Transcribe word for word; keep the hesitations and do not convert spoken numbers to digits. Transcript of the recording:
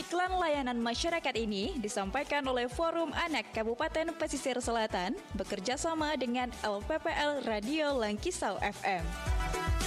Iklan layanan masyarakat ini disampaikan oleh Forum Anak Kabupaten Pesisir Selatan bekerja sama dengan L P P L Radio Langkisau F M.